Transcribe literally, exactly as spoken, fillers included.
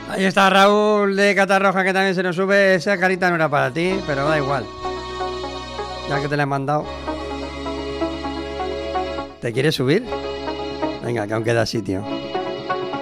Ahí está Raúl de Catarroja, que también se nos sube. Esa carita no era para ti, pero da igual. Ya que te la he mandado. ¿Te quieres subir? Venga, que aún queda sitio.